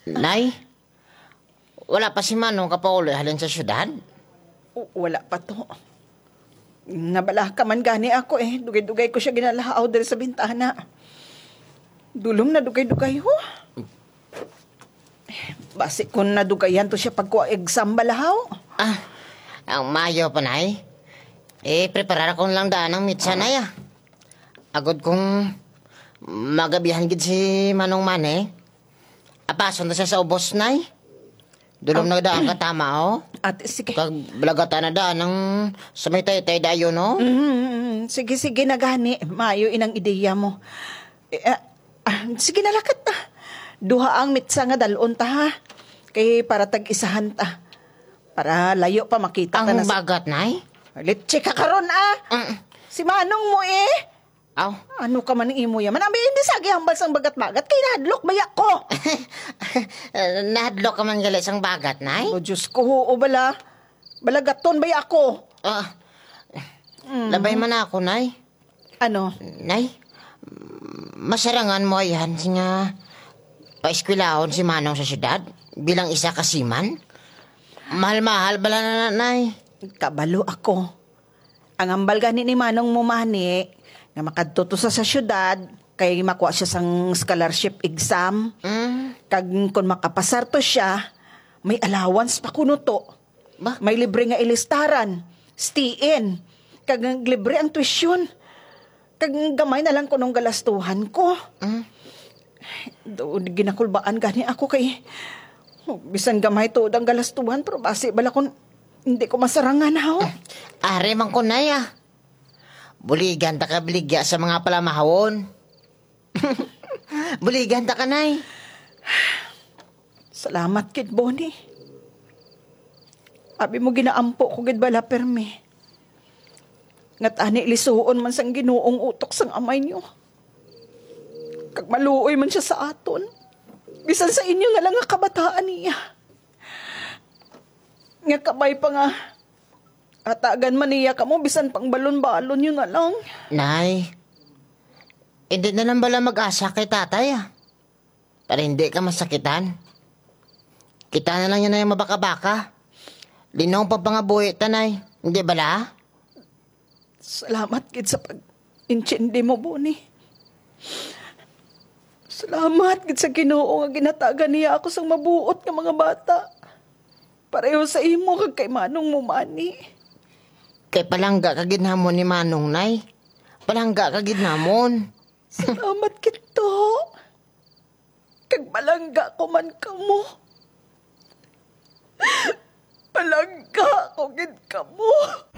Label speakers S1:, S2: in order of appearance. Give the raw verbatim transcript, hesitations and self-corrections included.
S1: Nay, wala pa si Manong kapauloy halin sa syudad?
S2: O, wala pa to. Nabala ka man gani ako eh. Dugay-dugay ko siya ginalahaw diri sa bintana. Dulong na dugay-dugay ho. Basi kung nadugayan to siya pagkuha exam balahaw.
S1: Ah, ang mayo pa, Nay. Eh, preparar akong lang daan ng mitsa, Nay, ah. Agod kong magabihan gid si Manong Mane. Apason na siya sa ubos, Nay. Dulong na daan ka tama, oh.
S2: Ate, sige.
S1: Kag balagata na daan ng sa may tay-tay dayo, no?
S2: Mm, sige, sige na gani. Maayo inang ideya mo. Eh, ah, ah, sige na lakat ta. Duha ang mitsa nga dalon ta ha. Kay para tag-isahan ta. Para layo pa makita ta
S1: Ang
S2: na sa...
S1: bagat, Nay?
S2: Litsi ka karon ah.
S1: Mm.
S2: Si Manong mo eh.
S1: Aw.
S2: Ano ka man imo yaman? Abi, hindi sagi hambal sang bagat-bagat. Kay nahadlok baya ko.
S1: Nahadlok ka man gali sang bagat, Nay?
S2: O Diyos ko, o bala. Balagaton baya ako.
S1: Ah, labay man ako, Nay.
S2: Ano?
S1: Nay, masarangan mo yan nga paeskwelahon si Manong sa syudad bilang isa kasiman. Mahal-mahal bala na, Nay.
S2: Kabalo ako. Ang ambal gani ni Manong mo mani, nga makadto sa sa syudad, kay makuha siya sang scholarship exam.
S1: Mm.
S2: Kag kung makapasar to siya, may allowance pa kuno to.
S1: Ba?
S2: May libre nga ilistaran, stay-in, kag libre ang tuition. Kag gamay na lang kunong galastuhan ko.
S1: Mm.
S2: Doon ginakulbaan gani ako kay oh, bisan gamay to ang galastuhan pero basi bala kun hindi ko masarangan ha.
S1: Are man ko, Nay, ah. Buligan ta ka biligya sa mga palamahawon. Buligan ta ka, Nay.
S2: Salamat kid Bonnie. Abi mo ginaampo ko gid bala permi. Ngat ani lisuon man sang Ginoong utok sang amay niyo. Kag maluoy man siya sa aton. Bisan sa inyo nga lang nga kabataan niya. Nga kabay pa nga. Atagan man niya ka mo, bisan pang balon-balon yun na lang.
S1: Nay, hindi na lang bala mag-asa kay tatay, ah. Para hindi ka masakitan. Kita na lang yun na yung mabaka-baka. Linong pa pa nga buhay, tanay. Hindi bala?
S2: Salamat kid sa pag-intindi mo, Bonnie. Salamat gid sa Ginoo nga ginatagan niya ako sang mabuot nga mga bata. Pareho sa imo kag kay Manong mo mani.
S1: Kay palangga kagid namon ni Manong, Nay. Palangga kagid namon.
S2: Salamat kito. Kag palangga ko man kamo. Palangga ko gid kamo.